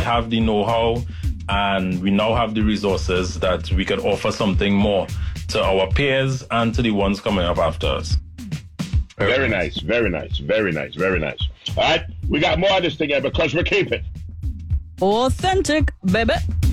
have the know-how and we now have the resources that we could offer something more to our peers and to the ones coming up after us. Very nice, very nice, very nice, very nice. All right, we got more of this thing here because we keep it authentic, baby.